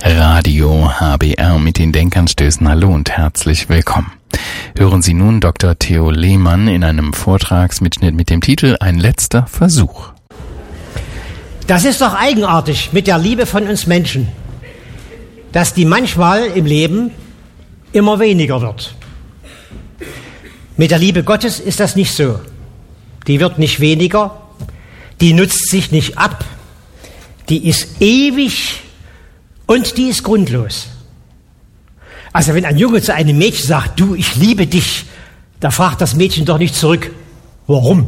Radio HBR mit den Denkanstößen. Hallo und herzlich willkommen. Hören Sie nun Dr. Theo Lehmann in einem Vortragsmitschnitt mit dem Titel Ein letzter Versuch. Das ist doch eigenartig mit der Liebe von uns Menschen, dass die manchmal im Leben immer weniger wird. Mit der Liebe Gottes ist das nicht so. Die wird nicht weniger, die nutzt sich nicht ab, die ist ewig und die ist grundlos. Also wenn ein Junge zu einem Mädchen sagt, du, ich liebe dich, da fragt das Mädchen doch nicht zurück, warum?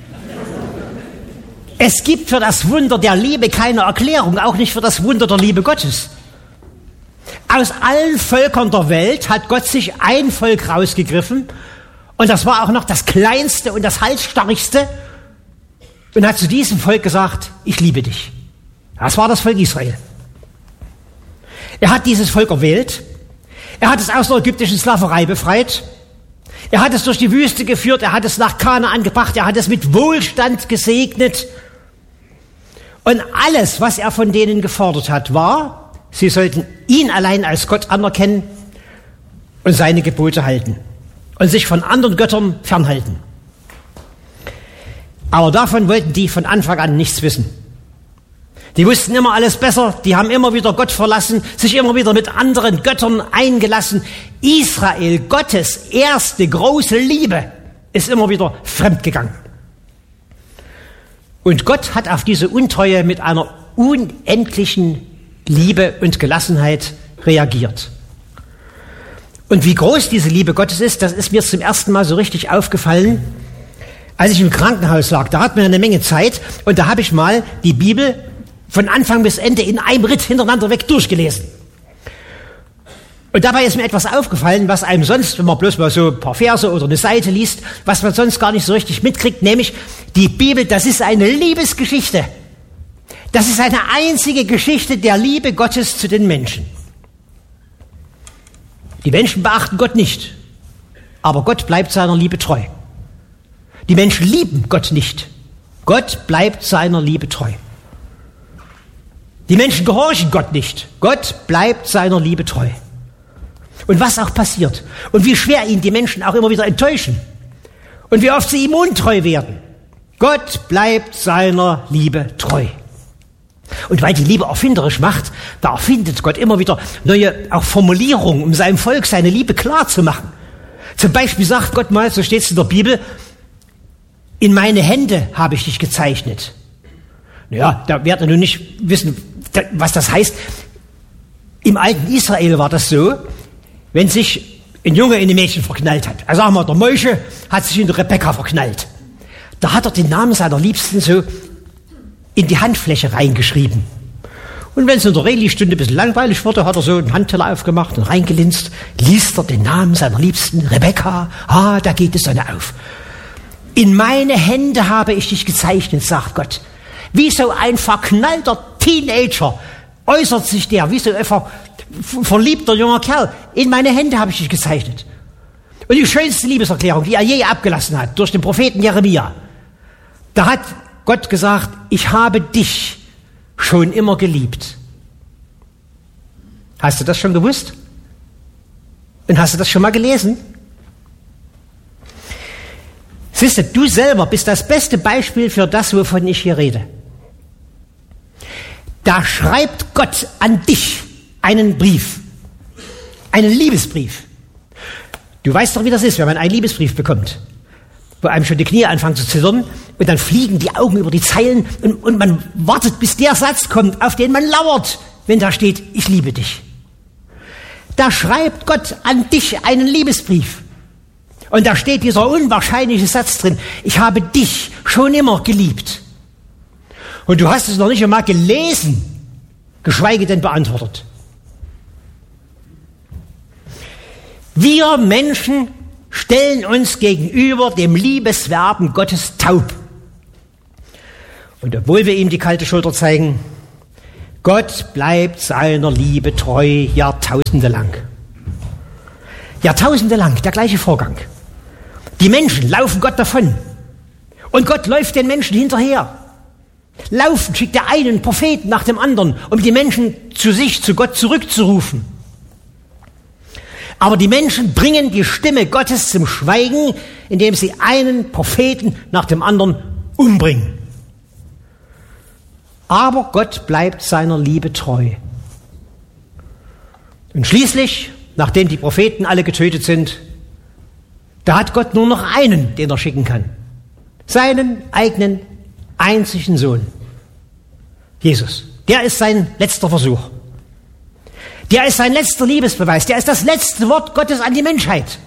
Es gibt für das Wunder der Liebe keine Erklärung, auch nicht für das Wunder der Liebe Gottes. Aus allen Völkern der Welt hat Gott sich ein Volk rausgegriffen und das war auch noch das kleinste und das halsstarrigste und hat zu diesem Volk gesagt, ich liebe dich. Das war das Volk Israel. Er hat dieses Volk erwählt, er hat es aus der ägyptischen Sklaverei befreit, er hat es durch die Wüste geführt, er hat es nach Kanaan gebracht, er hat es mit Wohlstand gesegnet. Und alles, was er von denen gefordert hat, war, sie sollten ihn allein als Gott anerkennen und seine Gebote halten und sich von anderen Göttern fernhalten. Aber davon wollten die von Anfang an nichts wissen. Die wussten immer alles besser, die haben immer wieder Gott verlassen, sich immer wieder mit anderen Göttern eingelassen. Israel, Gottes erste große Liebe, ist immer wieder fremdgegangen. Und Gott hat auf diese Untreue mit einer unendlichen Liebe und Gelassenheit reagiert. Und wie groß diese Liebe Gottes ist, das ist mir zum ersten Mal so richtig aufgefallen, als ich im Krankenhaus lag. Da hatten wir eine Menge Zeit und da habe ich mal die Bibel von Anfang bis Ende in einem Ritt hintereinander weg durchgelesen. Und dabei ist mir etwas aufgefallen, was einem sonst, wenn man bloß mal so ein paar Verse oder eine Seite liest, was man sonst gar nicht so richtig mitkriegt, nämlich die Bibel, das ist eine Liebesgeschichte. Das ist eine einzige Geschichte der Liebe Gottes zu den Menschen. Die Menschen beachten Gott nicht, aber Gott bleibt seiner Liebe treu. Die Menschen lieben Gott nicht. Gott bleibt seiner Liebe treu. Die Menschen gehorchen Gott nicht. Gott bleibt seiner Liebe treu. Und was auch passiert und wie schwer ihn die Menschen auch immer wieder enttäuschen und wie oft sie ihm untreu werden, Gott bleibt seiner Liebe treu. Und weil die Liebe erfinderisch macht, da erfindet Gott immer wieder neue auch Formulierungen, um seinem Volk seine Liebe klar zu machen. Zum Beispiel sagt Gott mal, so steht es in der Bibel, in meine Hände habe ich dich gezeichnet. Naja, da werdet ihr nun nicht wissen, was das heißt. Im alten Israel war das so, wenn sich ein Junge in ein Mädchen verknallt hat. Also sagen wir, der Moshe hat sich in die Rebekka verknallt. Da hat er den Namen seiner Liebsten so in die Handfläche reingeschrieben. Und wenn es in der Reli-Stunde ein bisschen langweilig wurde, hat er so einen Handteller aufgemacht und reingelinst, liest er den Namen seiner Liebsten, Rebekka, da geht die Sonne auf. In meine Hände habe ich dich gezeichnet, sagt Gott. Wie so ein verknallter Teenager äußert sich der, wie so ein verliebter junger Kerl. In meine Hände habe ich dich gezeichnet. Und die schönste Liebeserklärung, die er je abgelassen hat, durch den Propheten Jeremia, da hat Gott gesagt, ich habe dich schon immer geliebt. Hast du das schon gewusst? Und hast du das schon mal gelesen? Siehst du, du selber bist das beste Beispiel für das, wovon ich hier rede. Da schreibt Gott an dich einen Brief, einen Liebesbrief. Du weißt doch, wie das ist, wenn man einen Liebesbrief bekommt, wo einem schon die Knie anfangen zu zittern und dann fliegen die Augen über die Zeilen und man wartet, bis der Satz kommt, auf den man lauert, wenn da steht, ich liebe dich. Da schreibt Gott an dich einen Liebesbrief. Und da steht dieser unwahrscheinliche Satz drin, ich habe dich schon immer geliebt. Und du hast es noch nicht einmal gelesen, geschweige denn beantwortet. Wir Menschen stellen uns gegenüber dem Liebeswerben Gottes taub. Und obwohl wir ihm die kalte Schulter zeigen, Gott bleibt seiner Liebe treu Jahrtausende lang. Jahrtausende lang, der gleiche Vorgang. Die Menschen laufen Gott davon und Gott läuft den Menschen hinterher. Laufend schickt er einen Propheten nach dem anderen, um die Menschen zu sich, zu Gott zurückzurufen. Aber die Menschen bringen die Stimme Gottes zum Schweigen, indem sie einen Propheten nach dem anderen umbringen. Aber Gott bleibt seiner Liebe treu. Und schließlich, nachdem die Propheten alle getötet sind, da hat Gott nur noch einen, den er schicken kann. Seinen eigenen, einzigen Sohn. Jesus. Der ist sein letzter Versuch. Der ist sein letzter Liebesbeweis. Der ist das letzte Wort Gottes an die Menschheit.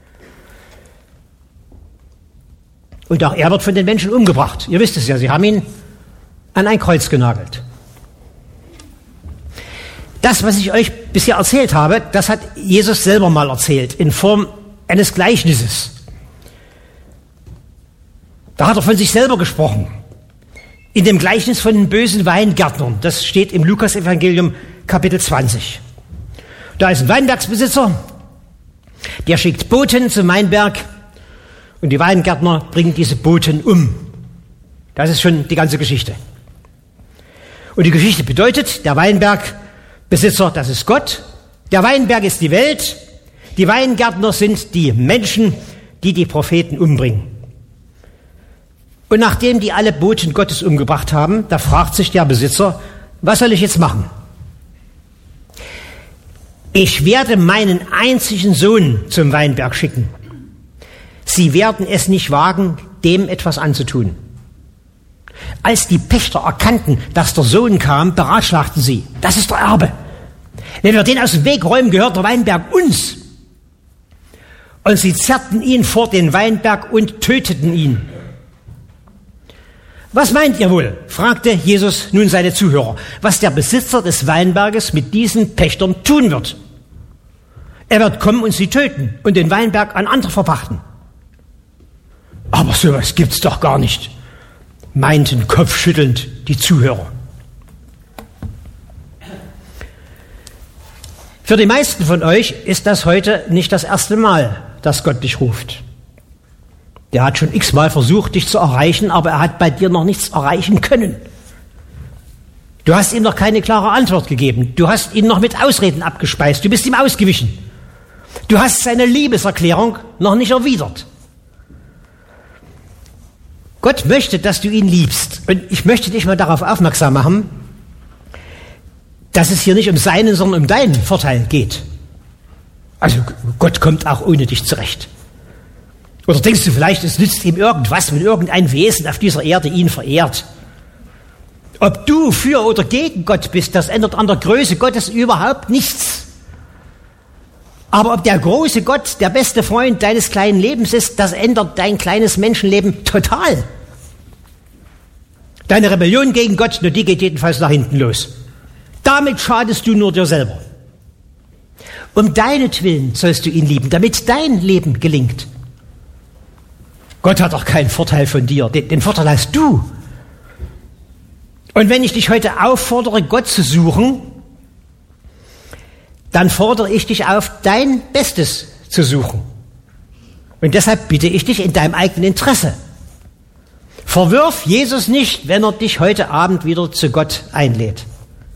Und auch er wird von den Menschen umgebracht. Ihr wisst es ja, sie haben ihn an ein Kreuz genagelt. Das, was ich euch bisher erzählt habe, das hat Jesus selber mal erzählt, in Form eines Gleichnisses. Da hat er von sich selber gesprochen. In dem Gleichnis von den bösen Weingärtnern. Das steht im Lukas-Evangelium, Kapitel 20. Da ist ein Weinbergsbesitzer, der schickt Boten zum Weinberg und die Weingärtner bringen diese Boten um. Das ist schon die ganze Geschichte. Und die Geschichte bedeutet, der Weinbergbesitzer, das ist Gott, der Weinberg ist die Welt, die Weingärtner sind die Menschen, die die Propheten umbringen. Und nachdem die alle Boten Gottes umgebracht haben, da fragt sich der Besitzer, was soll ich jetzt machen? Ich werde meinen einzigen Sohn zum Weinberg schicken. Sie werden es nicht wagen, dem etwas anzutun. Als die Pächter erkannten, dass der Sohn kam, beratschlagten sie, das ist der Erbe. Wenn wir den aus dem Weg räumen, gehört der Weinberg uns. Und sie zerrten ihn vor den Weinberg und töteten ihn. Was meint ihr wohl, fragte Jesus nun seine Zuhörer, was der Besitzer des Weinberges mit diesen Pächtern tun wird? Er wird kommen und sie töten und den Weinberg an andere verpachten. Aber sowas gibt's doch gar nicht, meinten kopfschüttelnd die Zuhörer. Für die meisten von euch ist das heute nicht das erste Mal, dass Gott dich ruft. Der hat schon x-mal versucht, dich zu erreichen, aber er hat bei dir noch nichts erreichen können. Du hast ihm noch keine klare Antwort gegeben. Du hast ihn noch mit Ausreden abgespeist. Du bist ihm ausgewichen. Du hast seine Liebeserklärung noch nicht erwidert. Gott möchte, dass du ihn liebst. Und ich möchte dich mal darauf aufmerksam machen, dass es hier nicht um seinen, sondern um deinen Vorteil geht. Also Gott kommt auch ohne dich zurecht. Oder denkst du vielleicht, es nützt ihm irgendwas, wenn irgendein Wesen auf dieser Erde ihn verehrt? Ob du für oder gegen Gott bist, das ändert an der Größe Gottes überhaupt nichts. Aber ob der große Gott der beste Freund deines kleinen Lebens ist, das ändert dein kleines Menschenleben total. Deine Rebellion gegen Gott, nur die geht jedenfalls nach hinten los. Damit schadest du nur dir selber. Um deinetwillen sollst du ihn lieben, damit dein Leben gelingt. Gott hat doch keinen Vorteil von dir, den Vorteil hast du. Und wenn ich dich heute auffordere, Gott zu suchen, dann fordere ich dich auf, dein Bestes zu suchen. Und deshalb bitte ich dich in deinem eigenen Interesse. Verwirf Jesus nicht, wenn er dich heute Abend wieder zu Gott einlädt.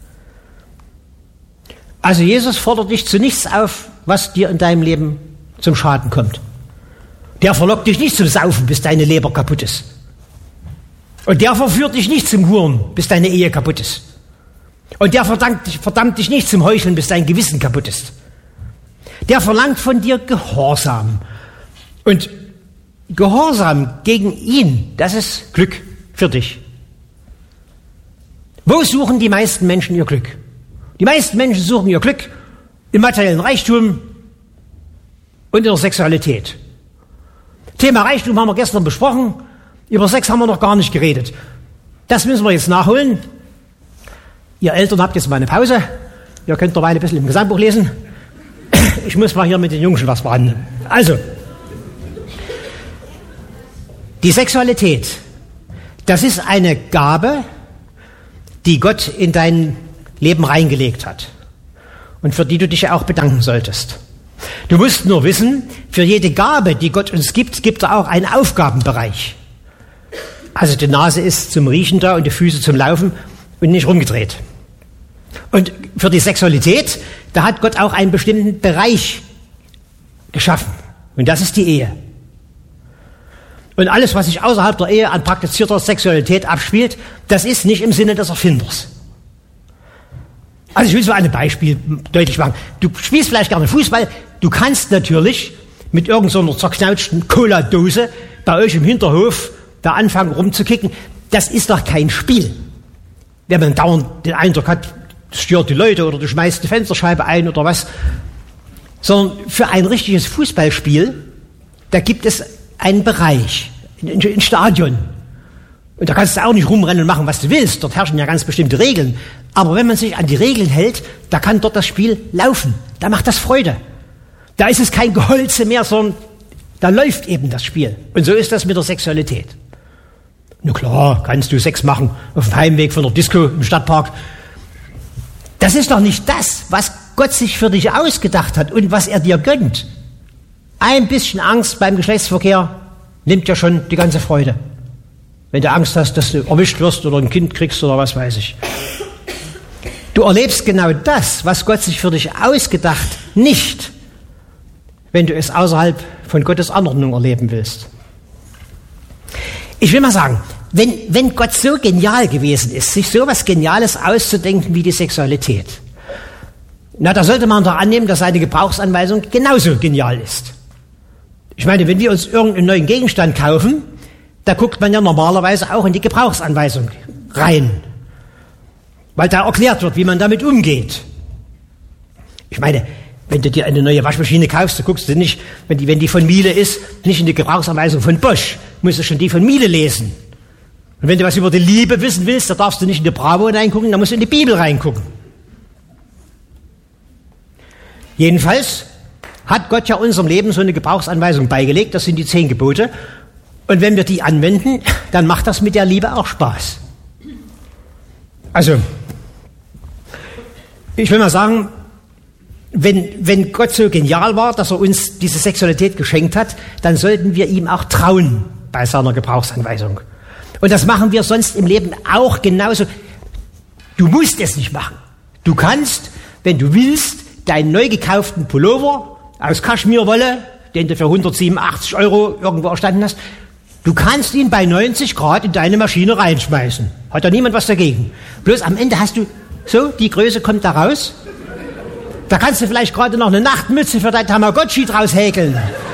Also Jesus fordert dich zu nichts auf, was dir in deinem Leben zum Schaden kommt. Der verlockt dich nicht zum Saufen, bis deine Leber kaputt ist. Und der verführt dich nicht zum Huren, bis deine Ehe kaputt ist. Und der verdammt dich nicht zum Heucheln, bis dein Gewissen kaputt ist. Der verlangt von dir Gehorsam. Und Gehorsam gegen ihn, das ist Glück für dich. Wo suchen die meisten Menschen ihr Glück? Die meisten Menschen suchen ihr Glück im materiellen Reichtum und in der Sexualität. Thema Reichtum haben wir gestern besprochen. Über Sex haben wir noch gar nicht geredet. Das müssen wir jetzt nachholen. Ihr Eltern habt jetzt mal eine Pause. Ihr könnt noch ein bisschen im Gesangbuch lesen. Ich muss mal hier mit den Jungen was verhandeln. Also, die Sexualität, das ist eine Gabe, die Gott in dein Leben reingelegt hat und für die du dich ja auch bedanken solltest. Du musst nur wissen, für jede Gabe, die Gott uns gibt, gibt er auch einen Aufgabenbereich. Also die Nase ist zum Riechen da und die Füße zum Laufen und nicht rumgedreht. Und für die Sexualität, da hat Gott auch einen bestimmten Bereich geschaffen. Und das ist die Ehe. Und alles, was sich außerhalb der Ehe an praktizierter Sexualität abspielt, das ist nicht im Sinne des Erfinders. Also ich will so ein Beispiel deutlich machen. Du spielst vielleicht gerne Fußball, du kannst natürlich mit irgendeiner zerknautschten Cola-Dose bei euch im Hinterhof da anfangen rumzukicken. Das ist doch kein Spiel. Wenn man dauernd den Eindruck hat, das stört die Leute oder du schmeißt die Fensterscheibe ein oder was. Sondern für ein richtiges Fußballspiel, da gibt es einen Bereich, ein Stadion. Und da kannst du auch nicht rumrennen und machen, was du willst. Dort herrschen ja ganz bestimmte Regeln. Aber wenn man sich an die Regeln hält, da kann dort das Spiel laufen. Da macht das Freude. Da ist es kein Geholze mehr, sondern da läuft eben das Spiel. Und so ist das mit der Sexualität. Na klar, kannst du Sex machen auf dem Heimweg von der Disco im Stadtpark. Das ist doch nicht das, was Gott sich für dich ausgedacht hat und was er dir gönnt. Ein bisschen Angst beim Geschlechtsverkehr nimmt ja schon die ganze Freude. Wenn du Angst hast, dass du erwischt wirst oder ein Kind kriegst oder was weiß ich. Du erlebst genau das, was Gott sich für dich ausgedacht, nicht, wenn du es außerhalb von Gottes Anordnung erleben willst. Ich will mal sagen, wenn Gott so genial gewesen ist, sich so was Geniales auszudenken wie die Sexualität, na, da sollte man doch annehmen, dass seine Gebrauchsanweisung genauso genial ist. Ich meine, wenn wir uns irgendeinen neuen Gegenstand kaufen, da guckt man ja normalerweise auch in die Gebrauchsanweisung rein, weil da erklärt wird, wie man damit umgeht. Ich meine, wenn du dir eine neue Waschmaschine kaufst, da guckst du nicht, wenn die von Miele ist, nicht in die Gebrauchsanweisung von Bosch, musst du schon die von Miele lesen. Und wenn du was über die Liebe wissen willst, da darfst du nicht in die Bravo reingucken, da musst du in die Bibel reingucken. Jedenfalls hat Gott ja unserem Leben so eine Gebrauchsanweisung beigelegt, das sind die 10 Gebote. Und wenn wir die anwenden, dann macht das mit der Liebe auch Spaß. Also, ich will mal sagen, wenn Gott so genial war, dass er uns diese Sexualität geschenkt hat, dann sollten wir ihm auch trauen bei seiner Gebrauchsanweisung. Und das machen wir sonst im Leben auch genauso. Du musst es nicht machen. Du kannst, wenn du willst, deinen neu gekauften Pullover aus Kaschmirwolle, den du für 187 € irgendwo erstanden hast, du kannst ihn bei 90 Grad in deine Maschine reinschmeißen. Hat da niemand was dagegen. Bloß am Ende hast du, so, die Größe kommt da raus. Da kannst du vielleicht gerade noch eine Nachtmütze für dein Tamagotchi draus häkeln.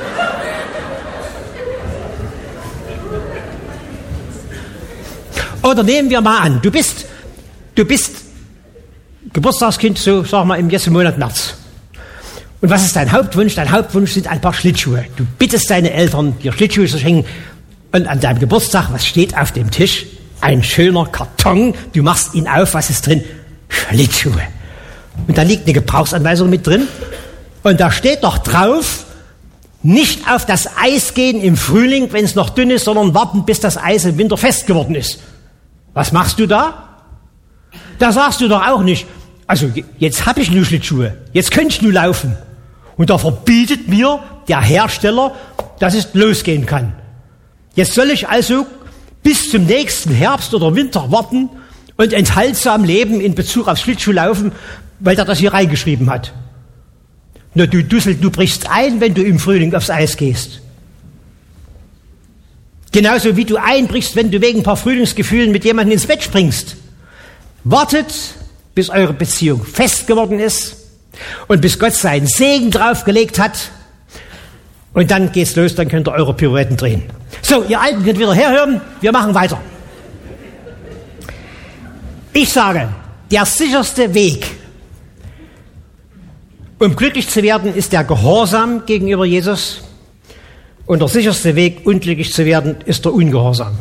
Oder nehmen wir mal an, du bist Geburtstagskind, so sagen wir im jetzt Monat März. Und was ist dein Hauptwunsch? Dein Hauptwunsch sind ein paar Schlittschuhe. Du bittest deine Eltern, dir Schlittschuhe zu schenken. Und an deinem Geburtstag, was steht auf dem Tisch? Ein schöner Karton. Du machst ihn auf, was ist drin? Schlittschuhe. Und da liegt eine Gebrauchsanweisung mit drin. Und da steht doch drauf, nicht auf das Eis gehen im Frühling, wenn es noch dünn ist, sondern warten, bis das Eis im Winter fest geworden ist. Was machst du da? Da sagst du doch auch nicht, also jetzt habe ich nur Schlittschuhe, jetzt könnte ich nur laufen. Und da verbietet mir der Hersteller, dass es losgehen kann. Jetzt soll ich also bis zum nächsten Herbst oder Winter warten und enthaltsam leben in Bezug auf Schlittschuhlaufen, weil der das hier reingeschrieben hat. Na, du Dussel, du brichst ein, wenn du im Frühling aufs Eis gehst. Genauso wie du einbrichst, wenn du wegen ein paar Frühlingsgefühlen mit jemandem ins Bett springst. Wartet, bis eure Beziehung fest geworden ist und bis Gott seinen Segen draufgelegt hat. Und dann geht's los, dann könnt ihr eure Pirouetten drehen. So, ihr Alten könnt wieder herhören, wir machen weiter. Ich sage, der sicherste Weg, um glücklich zu werden, ist der Gehorsam gegenüber Jesus. Und der sicherste Weg, unglücklich zu werden, ist der Ungehorsam.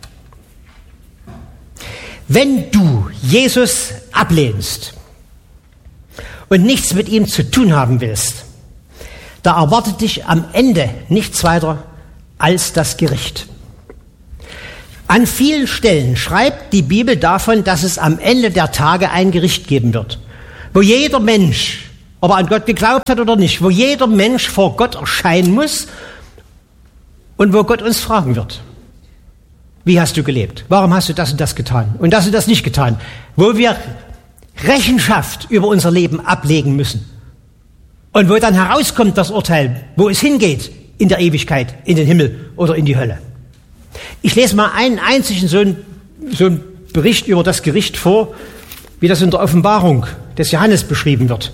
Wenn du Jesus ablehnst und nichts mit ihm zu tun haben willst, da erwartet dich am Ende nichts weiter als das Gericht. An vielen Stellen schreibt die Bibel davon, dass es am Ende der Tage ein Gericht geben wird, wo jeder Mensch, ob er an Gott geglaubt hat oder nicht, wo jeder Mensch vor Gott erscheinen muss und wo Gott uns fragen wird. Wie hast du gelebt? Warum hast du das und das getan? Und das nicht getan? Wo wir Rechenschaft über unser Leben ablegen müssen. Und wo dann herauskommt das Urteil, wo es hingeht in der Ewigkeit, in den Himmel oder in die Hölle. Ich lese mal einen einzigen so einen Bericht über das Gericht vor, wie das in der Offenbarung des Johannes beschrieben wird.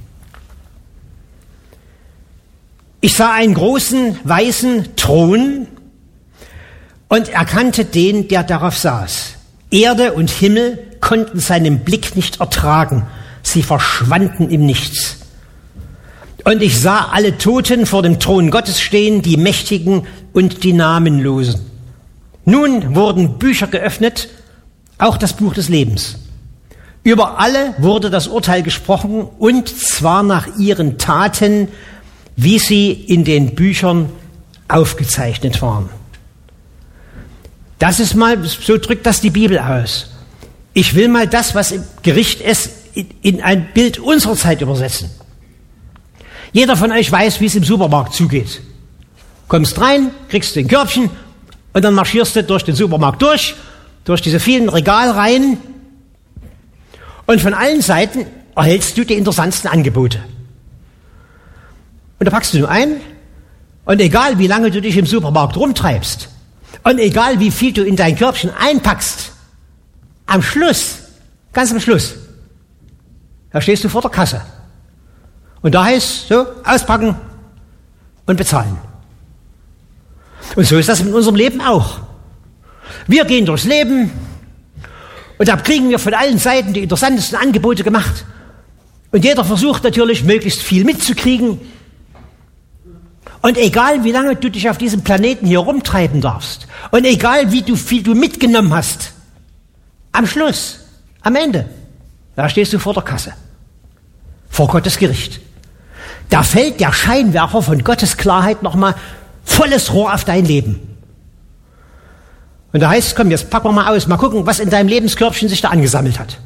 Ich sah einen großen, weißen Thron und erkannte den, der darauf saß. Erde und Himmel konnten seinen Blick nicht ertragen. Sie verschwanden im Nichts. Und ich sah alle Toten vor dem Thron Gottes stehen, die Mächtigen und die Namenlosen. Nun wurden Bücher geöffnet, auch das Buch des Lebens. Über alle wurde das Urteil gesprochen, und zwar nach ihren Taten, wie sie in den Büchern aufgezeichnet waren. Das ist mal, so drückt das die Bibel aus. Ich will mal das, was im Gericht ist, in ein Bild unserer Zeit übersetzen. Jeder von euch weiß, wie es im Supermarkt zugeht. Kommst rein, kriegst den Körbchen und dann marschierst du durch den Supermarkt durch diese vielen Regalreihen, und von allen Seiten erhältst du die interessantesten Angebote. Und da packst du nur ein, und egal wie lange du dich im Supermarkt rumtreibst und egal wie viel du in dein Körbchen einpackst, am Schluss, ganz am Schluss, da stehst du vor der Kasse. Und da heißt so, auspacken und bezahlen. Und so ist das in unserem Leben auch. Wir gehen durchs Leben und da kriegen wir von allen Seiten die interessantesten Angebote gemacht. Und jeder versucht natürlich, möglichst viel mitzukriegen. Und egal, wie lange du dich auf diesem Planeten hier rumtreiben darfst und egal, wie viel du mitgenommen hast, am Schluss, am Ende, da stehst du vor der Kasse, vor Gottes Gericht. Da fällt der Scheinwerfer von Gottes Klarheit nochmal volles Rohr auf dein Leben. Und da heißt es, komm, jetzt packen wir mal aus, mal gucken, was in deinem Lebenskörbchen sich da angesammelt hat.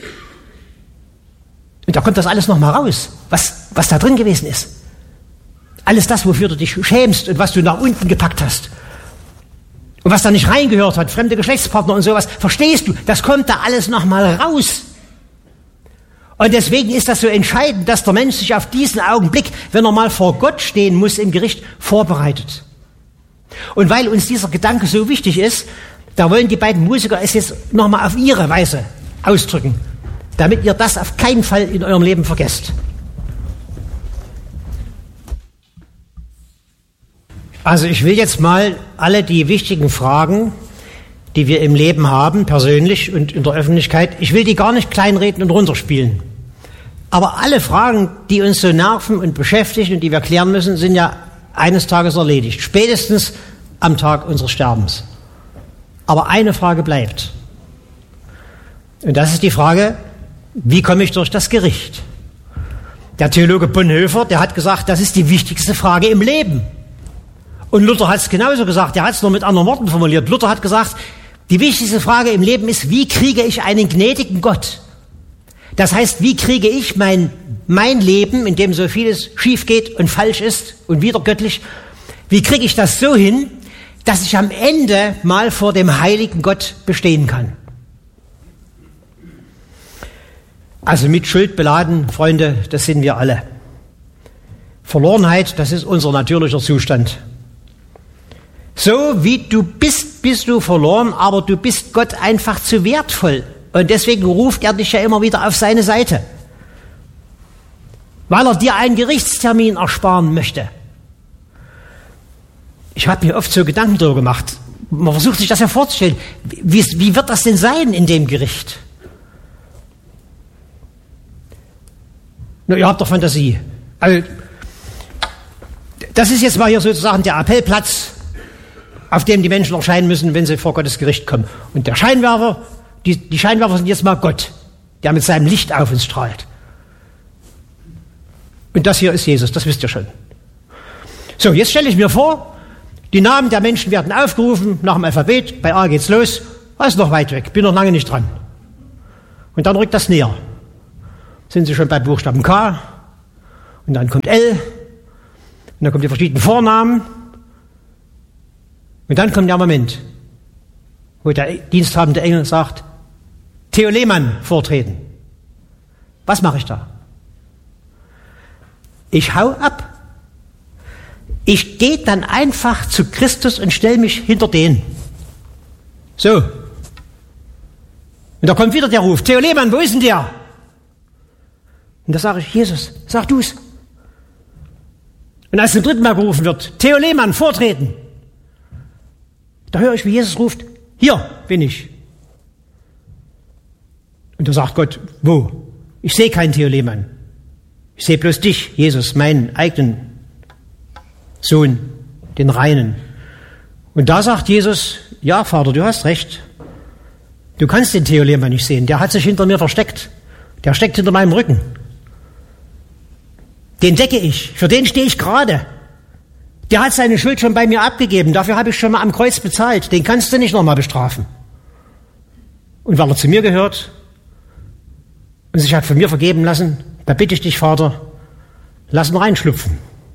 Und da kommt das alles nochmal raus, was da drin gewesen ist. Alles das, wofür du dich schämst und was du nach unten gepackt hast. Und was da nicht reingehört hat, fremde Geschlechtspartner und sowas, verstehst du, das kommt da alles nochmal raus. Und deswegen ist das so entscheidend, dass der Mensch sich auf diesen Augenblick, wenn er mal vor Gott stehen muss im Gericht, vorbereitet. Und weil uns dieser Gedanke so wichtig ist, da wollen die beiden Musiker es jetzt nochmal auf ihre Weise ausdrücken, damit ihr das auf keinen Fall in eurem Leben vergesst. Also ich will jetzt mal alle die wichtigen Fragen, die wir im Leben haben, persönlich und in der Öffentlichkeit, ich will die gar nicht kleinreden und runterspielen. Aber alle Fragen, die uns so nerven und beschäftigen und die wir klären müssen, sind ja eines Tages erledigt. Spätestens am Tag unseres Sterbens. Aber eine Frage bleibt. Und das ist die Frage, wie komme ich durch das Gericht? Der Theologe Bonhoeffer, der hat gesagt, das ist die wichtigste Frage im Leben. Und Luther hat es genauso gesagt, er hat es nur mit anderen Worten formuliert. Luther hat gesagt, die wichtigste Frage im Leben ist, wie kriege ich einen gnädigen Gott? Das heißt, wie kriege ich mein Leben, in dem so vieles schief geht und falsch ist und wieder göttlich, wie kriege ich das so hin, dass ich am Ende mal vor dem heiligen Gott bestehen kann? Also mit Schuld beladen, Freunde, das sind wir alle. Verlorenheit, das ist unser natürlicher Zustand. So wie du bist, bist du verloren, aber du bist Gott einfach zu wertvoll. Und deswegen ruft er dich ja immer wieder auf seine Seite. Weil er dir einen Gerichtstermin ersparen möchte. Ich habe mir oft so Gedanken darüber gemacht. Man versucht sich das ja vorzustellen. Wie wird das denn sein in dem Gericht? Na, ihr habt doch Fantasie. Also, das ist jetzt mal hier sozusagen der Appellplatz, auf dem die Menschen erscheinen müssen, wenn sie vor Gottes Gericht kommen. Und der Scheinwerfer, die Scheinwerfer sind jetzt mal Gott, der mit seinem Licht auf uns strahlt. Und das hier ist Jesus, das wisst ihr schon. So, jetzt stelle ich mir vor, die Namen der Menschen werden aufgerufen nach dem Alphabet, bei A geht's los, ist noch weit weg, bin noch lange nicht dran. Und dann rückt das näher. Sind sie schon bei Buchstaben K, und dann kommt L, und dann kommen die verschiedenen Vornamen, und dann kommt der Moment. wo der diensthabende Engel sagt, Theo Lehmann vortreten. Was mache ich da? Ich hau ab. Ich gehe dann einfach zu Christus und stelle mich hinter den. So. Und da kommt wieder der Ruf, Theo Lehmann, wo ist denn der? Und da sage ich, Jesus, sag du's. Und als zum dritten Mal gerufen wird, Theo Lehmann, vortreten. Da höre ich, wie Jesus ruft, hier bin ich. Und da sagt Gott, wo? Ich sehe keinen Theo Lehmann. Ich sehe bloß dich, Jesus, meinen eigenen Sohn, den Reinen. Und da sagt Jesus, ja, Vater, du hast recht. Du kannst den Theo Lehmann nicht sehen. Der hat sich hinter mir versteckt. Der steckt hinter meinem Rücken. Den decke ich. Für den stehe ich gerade. Der hat seine Schuld schon bei mir abgegeben. Dafür habe ich schon mal am Kreuz bezahlt. Den kannst du nicht nochmal bestrafen. Und weil er zu mir gehört und sich hat von mir vergeben lassen, da bitte ich dich, Vater, lass ihn reinschlüpfen.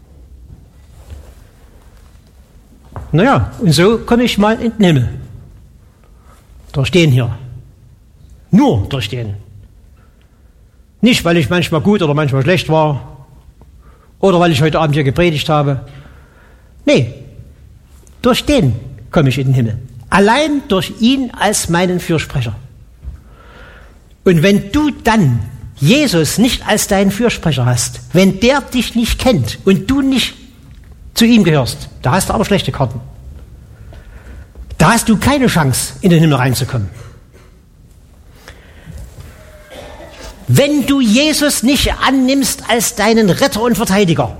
Naja, und so komme ich mal in den Himmel. Durch den hier. Nur durch den. Nicht, weil ich manchmal gut oder manchmal schlecht war oder weil ich heute Abend hier gepredigt habe. Nee, durch den komme ich in den Himmel. Allein durch ihn als meinen Fürsprecher. Und wenn du dann Jesus nicht als deinen Fürsprecher hast, wenn der dich nicht kennt und du nicht zu ihm gehörst, da hast du aber schlechte Karten. Da hast du keine Chance, in den Himmel reinzukommen. Wenn du Jesus nicht annimmst als deinen Retter und Verteidiger,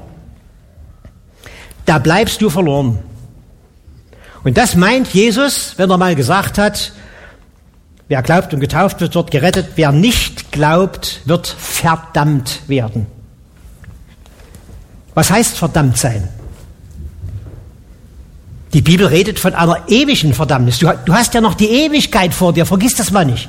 da bleibst du verloren. Und das meint Jesus, wenn er mal gesagt hat, wer glaubt und getauft wird, wird gerettet, wer nicht glaubt, wird verdammt werden. Was heißt verdammt sein? Die Bibel redet von einer ewigen Verdammnis. Du hast ja noch die Ewigkeit vor dir, vergiss das mal nicht.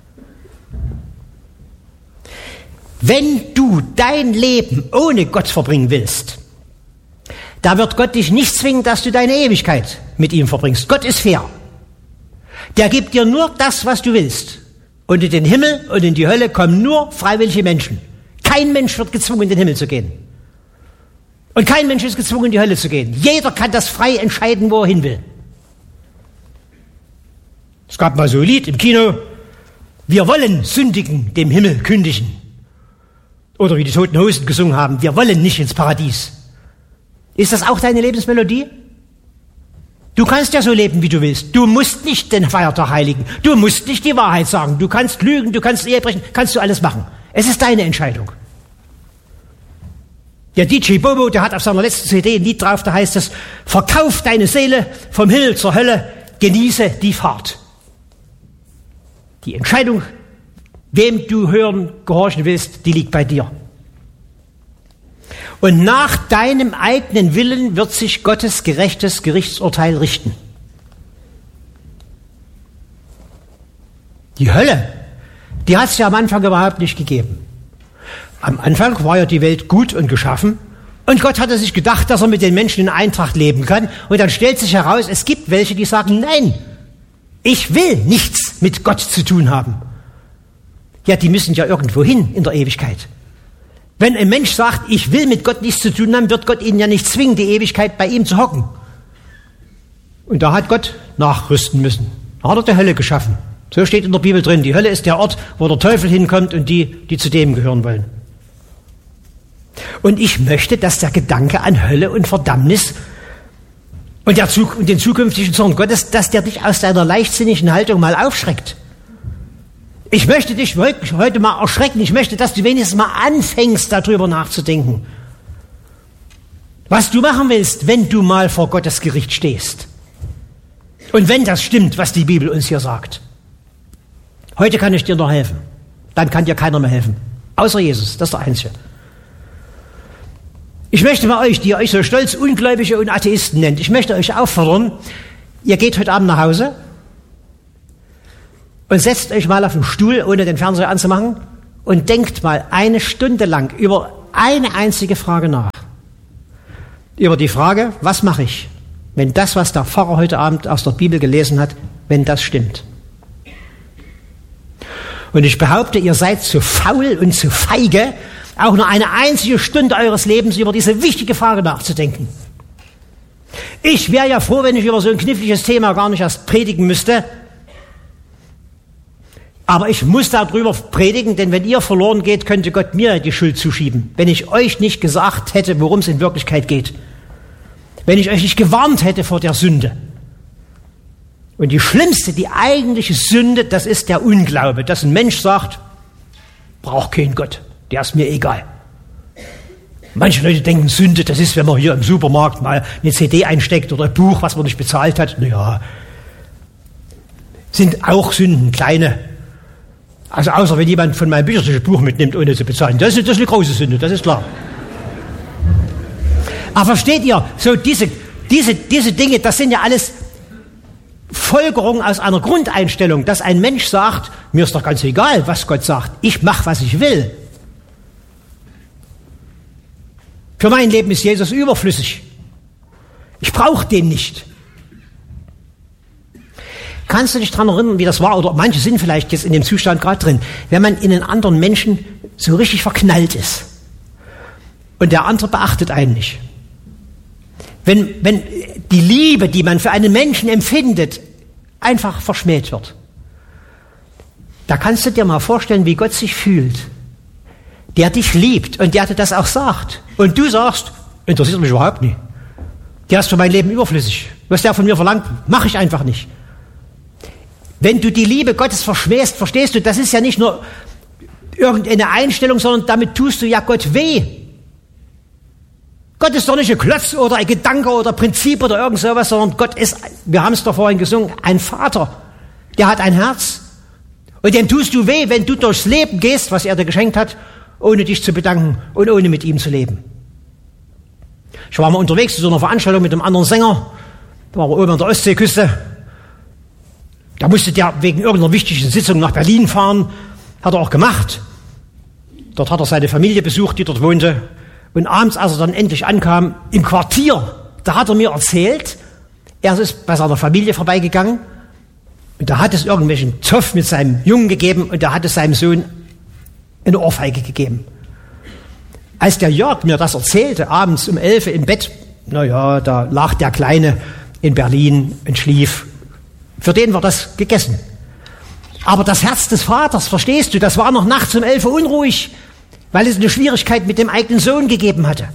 Wenn du dein Leben ohne Gott verbringen willst, da wird Gott dich nicht zwingen, dass du deine Ewigkeit mit ihm verbringst. Gott ist fair. Der gibt dir nur das, was du willst. Und in den Himmel und in die Hölle kommen nur freiwillige Menschen. Kein Mensch wird gezwungen, in den Himmel zu gehen. Und kein Mensch ist gezwungen, in die Hölle zu gehen. Jeder kann das frei entscheiden, wo er hin will. Es gab mal so ein Lied im Kino, wir wollen Sündigen dem Himmel kündigen. Oder wie die Toten Hosen gesungen haben, wir wollen nicht ins Paradies. Ist das auch deine Lebensmelodie? Du kannst ja so leben, wie du willst. Du musst nicht den Feiertag heiligen. Du musst nicht die Wahrheit sagen. Du kannst lügen, du kannst Ehe brechen, kannst du alles machen. Es ist deine Entscheidung. Der DJ Bobo, der hat auf seiner letzten CD ein Lied drauf, da heißt es, verkauf deine Seele vom Himmel zur Hölle, genieße die Fahrt. Die Entscheidung, wem du hören, gehorchen willst, die liegt bei dir. Und nach deinem eigenen Willen wird sich Gottes gerechtes Gerichtsurteil richten. Die Hölle, die hat es ja am Anfang überhaupt nicht gegeben. Am Anfang war ja die Welt gut und geschaffen und Gott hatte sich gedacht, dass er mit den Menschen in Eintracht leben kann. Und dann stellt sich heraus, es gibt welche, die sagen, nein, ich will nichts mit Gott zu tun haben. Ja, die müssen ja irgendwo hin in der Ewigkeit. Wenn ein Mensch sagt, ich will mit Gott nichts zu tun haben, wird Gott ihn ja nicht zwingen, die Ewigkeit bei ihm zu hocken. Und da hat Gott nachrüsten müssen. Da hat er die Hölle geschaffen. So steht in der Bibel drin, die Hölle ist der Ort, wo der Teufel hinkommt und die zu dem gehören wollen. Und ich möchte, dass der Gedanke an Hölle und Verdammnis und den zukünftigen Zorn Gottes, dass der dich aus deiner leichtsinnigen Haltung mal aufschreckt. Ich möchte dich heute mal erschrecken. Ich möchte, dass du wenigstens mal anfängst, darüber nachzudenken. Was du machen willst, wenn du mal vor Gottes Gericht stehst. Und wenn das stimmt, was die Bibel uns hier sagt. Heute kann ich dir noch helfen. Dann kann dir keiner mehr helfen. Außer Jesus, das ist der Einzige. Ich möchte mal euch, die ihr euch so stolz Ungläubige und Atheisten nennt, ich möchte euch auffordern, ihr geht heute Abend nach Hause und setzt euch mal auf den Stuhl, ohne den Fernseher anzumachen, und denkt mal 1 Stunde lang über eine einzige Frage nach. Über die Frage, was mache ich, wenn das, was der Pfarrer heute Abend aus der Bibel gelesen hat, wenn das stimmt. Und ich behaupte, ihr seid zu faul und zu feige, auch nur eine einzige Stunde eures Lebens über diese wichtige Frage nachzudenken. Ich wäre ja froh, wenn ich über so ein kniffliges Thema gar nicht erst predigen müsste. Aber ich muss darüber predigen, denn wenn ihr verloren geht, könnte Gott mir die Schuld zuschieben. Wenn ich euch nicht gesagt hätte, worum es in Wirklichkeit geht. Wenn ich euch nicht gewarnt hätte vor der Sünde. Und die schlimmste, die eigentliche Sünde, das ist der Unglaube. Dass ein Mensch sagt, braucht keinen Gott, der ist mir egal. Manche Leute denken, Sünde, das ist, wenn man hier im Supermarkt mal eine CD einsteckt oder ein Buch, was man nicht bezahlt hat. Naja, sind auch Sünden, kleine. Also außer wenn jemand von meinem Büchertisch ein Buch mitnimmt, ohne zu bezahlen. Das ist eine große Sünde, das ist klar. Aber versteht ihr, so diese Dinge, das sind ja alles Folgerungen aus einer Grundeinstellung, dass ein Mensch sagt, mir ist doch ganz egal, was Gott sagt. Ich mache, was ich will. Für mein Leben ist Jesus überflüssig. Ich brauche den nicht. Kannst du dich daran erinnern, wie das war? Oder manche sind vielleicht jetzt in dem Zustand gerade drin. Wenn man in einen anderen Menschen so richtig verknallt ist und der andere beachtet einen nicht. Wenn die Liebe, die man für einen Menschen empfindet, einfach verschmäht wird. Da kannst du dir mal vorstellen, wie Gott sich fühlt. Der dich liebt und der dir das auch sagt. Und du sagst, interessiert mich überhaupt nicht. Der ist für mein Leben überflüssig. Was der von mir verlangt, mache ich einfach nicht. Wenn du die Liebe Gottes verschmähst, verstehst du, das ist ja nicht nur irgendeine Einstellung, sondern damit tust du ja Gott weh. Gott ist doch nicht ein Klotz oder ein Gedanke oder Prinzip oder irgend sowas, sondern Gott ist, wir haben es doch vorhin gesungen, ein Vater. Der hat ein Herz. Und dem tust du weh, wenn du durchs Leben gehst, was er dir geschenkt hat, ohne dich zu bedanken und ohne mit ihm zu leben. Ich war mal unterwegs zu so einer Veranstaltung mit einem anderen Sänger. Da waren wir oben an der Ostseeküste. Da musste der wegen irgendeiner wichtigen Sitzung nach Berlin fahren. Hat er auch gemacht. Dort hat er seine Familie besucht, die dort wohnte. Und abends, als er dann endlich ankam, im Quartier, da hat er mir erzählt, er ist bei seiner Familie vorbeigegangen und da hat es irgendwelchen Zoff mit seinem Jungen gegeben und da hat es seinem Sohn eine Ohrfeige gegeben. Als der Jörg mir das erzählte, abends um 11 im Bett, naja, da lag der Kleine in Berlin und schlief. Für den war das gegessen. Aber das Herz des Vaters, verstehst du, das war noch nachts um 11 Uhr unruhig, weil es eine Schwierigkeit mit dem eigenen Sohn gegeben hatte.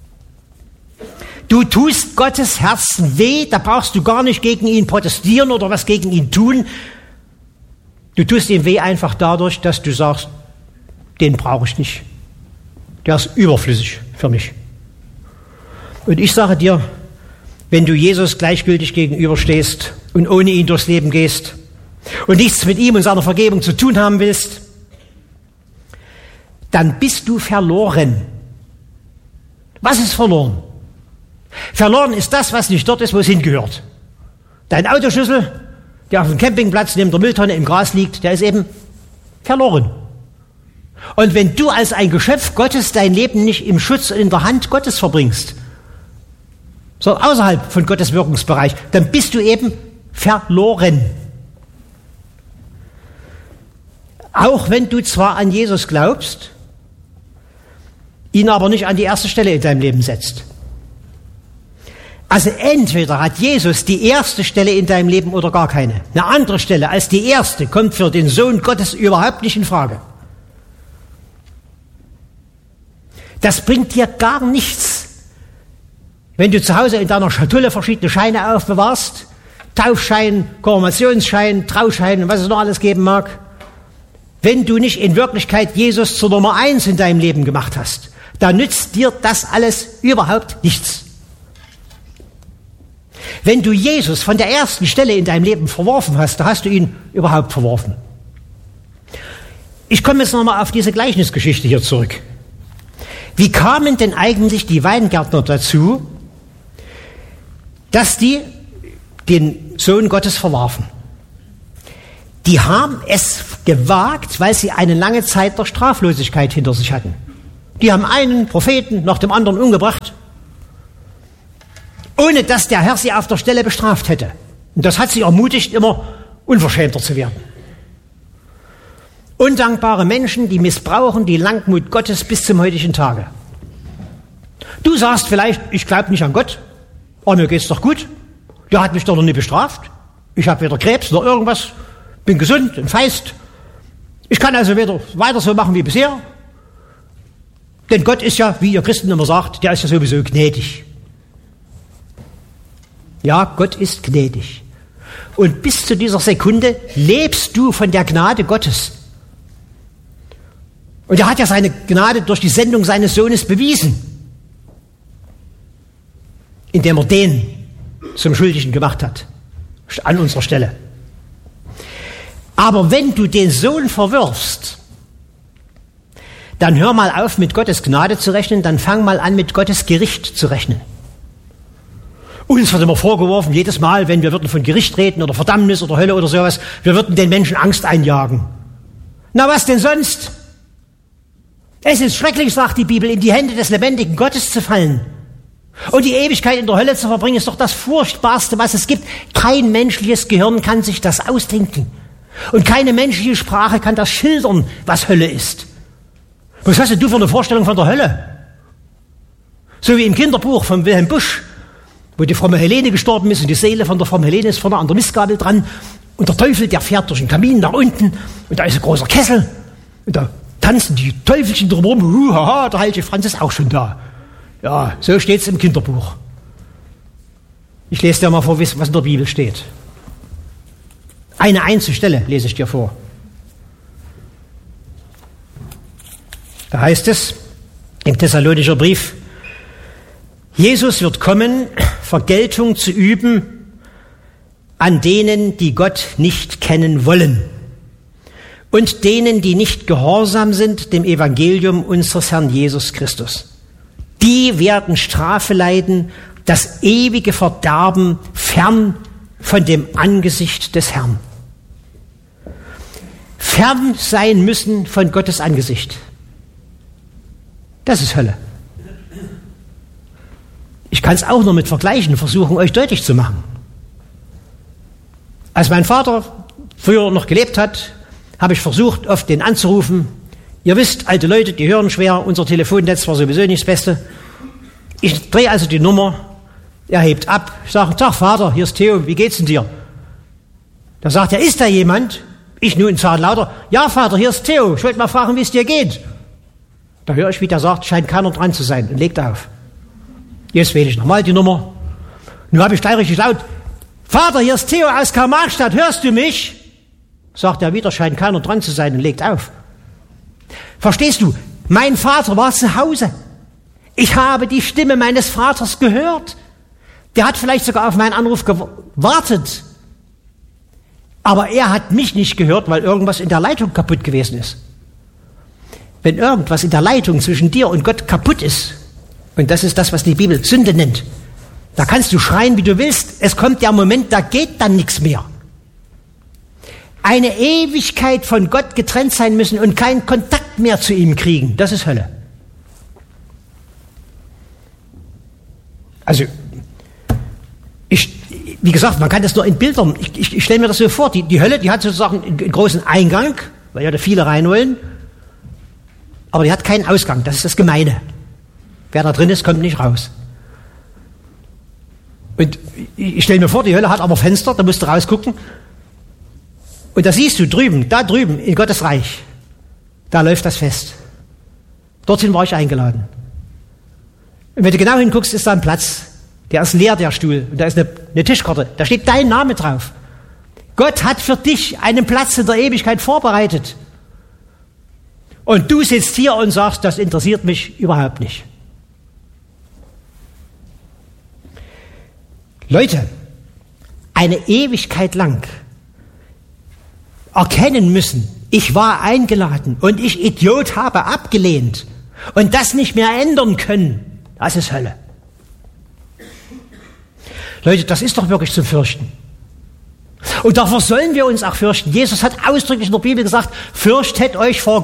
Du tust Gottes Herzen weh, da brauchst du gar nicht gegen ihn protestieren oder was gegen ihn tun. Du tust ihm weh einfach dadurch, dass du sagst, den brauche ich nicht. Der ist überflüssig für mich. Und ich sage dir, wenn du Jesus gleichgültig gegenüberstehst und ohne ihn durchs Leben gehst und nichts mit ihm und seiner Vergebung zu tun haben willst, dann bist du verloren. Was ist verloren? Verloren ist das, was nicht dort ist, wo es hingehört. Dein Autoschlüssel, der auf dem Campingplatz neben der Mülltonne im Gras liegt, der ist eben verloren. Und wenn du als ein Geschöpf Gottes dein Leben nicht im Schutz und in der Hand Gottes verbringst, sondern außerhalb von Gottes Wirkungsbereich, dann bist du eben verloren. Auch wenn du zwar an Jesus glaubst, ihn aber nicht an die erste Stelle in deinem Leben setzt. Also entweder hat Jesus die erste Stelle in deinem Leben oder gar keine. Eine andere Stelle als die erste kommt für den Sohn Gottes überhaupt nicht in Frage. Das bringt dir gar nichts, wenn du zu Hause in deiner Schatulle verschiedene Scheine aufbewahrst, Taufschein, Konfirmationsschein, Trauschein und was es noch alles geben mag, wenn du nicht in Wirklichkeit Jesus zur Nummer 1 in deinem Leben gemacht hast. Da nützt dir das alles überhaupt nichts. Wenn du Jesus von der ersten Stelle in deinem Leben verworfen hast, da hast du ihn überhaupt verworfen. Ich komme jetzt nochmal auf diese Gleichnisgeschichte hier zurück. Wie kamen denn eigentlich die Weingärtner dazu, dass die den Sohn Gottes verwarfen? Die haben es gewagt, weil sie eine lange Zeit der Straflosigkeit hinter sich hatten. Die haben einen Propheten nach dem anderen umgebracht, ohne dass der Herr sie auf der Stelle bestraft hätte. Und das hat sie ermutigt, immer unverschämter zu werden. Undankbare Menschen, die missbrauchen die Langmut Gottes bis zum heutigen Tage. Du sagst vielleicht, ich glaube nicht an Gott, aber mir geht's doch gut. Der hat mich doch noch nie bestraft. Ich habe weder Krebs noch irgendwas, bin gesund und feist. Ich kann also weiter so machen wie bisher. Denn Gott ist ja, wie ihr Christen immer sagt, der ist ja sowieso gnädig. Ja, Gott ist gnädig. Und bis zu dieser Sekunde lebst du von der Gnade Gottes. Und er hat ja seine Gnade durch die Sendung seines Sohnes bewiesen, indem er den zum Schuldigen gemacht hat, an unserer Stelle. Aber wenn du den Sohn verwirfst, dann hör mal auf, mit Gottes Gnade zu rechnen, dann fang mal an, mit Gottes Gericht zu rechnen. Uns wird immer vorgeworfen, jedes Mal, wenn wir würden von Gericht reden oder Verdammnis oder Hölle oder sowas, wir würden den Menschen Angst einjagen. Na, was denn sonst? Es ist schrecklich, sagt die Bibel, in die Hände des lebendigen Gottes zu fallen. Und die Ewigkeit in der Hölle zu verbringen, ist doch das Furchtbarste, was es gibt. Kein menschliches Gehirn kann sich das ausdenken. Und keine menschliche Sprache kann das schildern, was Hölle ist. Was hast denn du für eine Vorstellung von der Hölle? So wie im Kinderbuch von Wilhelm Busch, wo die fromme Helene gestorben ist und die Seele von der frommen Helene ist vorne an der Mistgabel dran. Und der Teufel, der fährt durch den Kamin nach unten und da ist ein großer Kessel. Und da tanzen die Teufelchen drumherum. Haha, der heilige Franz ist auch schon da. Ja, so steht's im Kinderbuch. Ich lese dir mal vor, was in der Bibel steht. Eine einzige Stelle lese ich dir vor. Da heißt es im Thessalonischer Brief, Jesus wird kommen, Vergeltung zu üben an denen, die Gott nicht kennen wollen und denen, die nicht gehorsam sind dem Evangelium unseres Herrn Jesus Christus. Die werden Strafe leiden, das ewige Verderben fern von dem Angesicht des Herrn. Fern sein müssen von Gottes Angesicht. Das ist Hölle. Ich kann es auch nur mit Vergleichen versuchen, euch deutlich zu machen. Als mein Vater früher noch gelebt hat, habe ich versucht, oft den anzurufen. Ihr wisst, alte Leute, die hören schwer, unser Telefonnetz war sowieso nicht das Beste. Ich drehe also die Nummer, er hebt ab. Ich sage, Tag Vater, hier ist Theo, wie geht's denn dir? Da sagt er, ist da jemand? Ich nun sage lauter, ja Vater, hier ist Theo, ich wollte mal fragen, wie es dir geht. Da höre ich, wie der sagt, scheint keiner dran zu sein und legt auf. Jetzt wähle ich nochmal die Nummer. Nun habe ich gleich richtig laut, Vater, hier ist Theo aus Karl-Marx-Stadt, hörst du mich? Sagt er wieder, scheint keiner dran zu sein und legt auf. Verstehst du, mein Vater war zu Hause. Ich habe die Stimme meines Vaters gehört. Der hat vielleicht sogar auf meinen Anruf gewartet. Aber er hat mich nicht gehört, weil irgendwas in der Leitung kaputt gewesen ist. Wenn irgendwas in der Leitung zwischen dir und Gott kaputt ist, und das ist das, was die Bibel Sünde nennt, da kannst du schreien, wie du willst. Es kommt der Moment, da geht dann nichts mehr. Eine Ewigkeit von Gott getrennt sein müssen und keinen Kontakt mehr zu ihm kriegen, das ist Hölle. Also, wie gesagt, man kann das nur in Bildern, ich stelle mir das so vor, die Hölle, die hat sozusagen einen großen Eingang, weil ja da viele rein wollen, aber die hat keinen Ausgang, das ist das Gemeine. Wer da drin ist, kommt nicht raus. Und ich stelle mir vor, die Hölle hat aber Fenster, da musst du rausgucken, und da siehst du da drüben in Gottes Reich, da läuft das Fest. Dorthin war ich eingeladen. Und wenn du genau hinguckst, ist da ein Platz. Der ist leer, der Stuhl. Und da ist eine Tischkarte. Da steht dein Name drauf. Gott hat für dich einen Platz in der Ewigkeit vorbereitet. Und du sitzt hier und sagst, das interessiert mich überhaupt nicht. Leute, eine Ewigkeit lang erkennen müssen, ich war eingeladen und ich, Idiot, habe abgelehnt und das nicht mehr ändern können, das ist Hölle. Leute, das ist doch wirklich zum Fürchten. Und davor sollen wir uns auch fürchten. Jesus hat ausdrücklich in der Bibel gesagt, fürchtet euch vor